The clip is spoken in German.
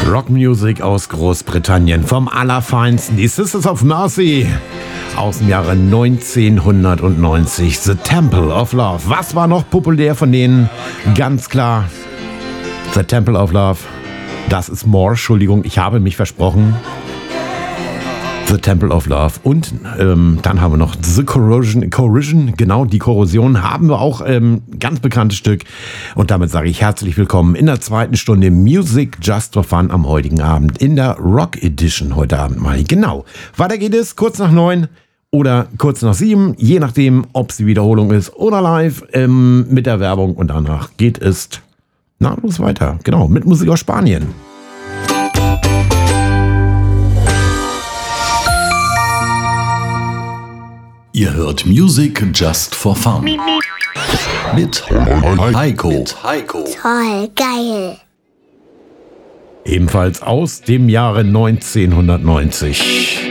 Rockmusik aus Großbritannien vom Allerfeinsten. Die Sisters of Mercy aus dem Jahre 1990. The Temple of Love. Was war noch populär von denen? Ganz klar The Temple of Love. Das ist More. Entschuldigung, ich habe mich versprochen. The Temple of Love. Und dann haben wir noch The Corrosion. Genau, die Korrosion haben wir auch. Ganz bekanntes Stück. Und damit sage ich herzlich willkommen in der zweiten Stunde Music Just for Fun am heutigen Abend. In der Rock Edition heute Abend mal. Genau. Weiter geht es kurz nach 9 oder kurz nach 7. Je nachdem, ob es die Wiederholung ist oder live mit der Werbung. Und danach geht es nahtlos weiter. Genau, mit Musik aus Spanien. Ihr hört Music Just for Fun. Mit Heiko. Toll, geil. Ebenfalls aus dem Jahre 1990.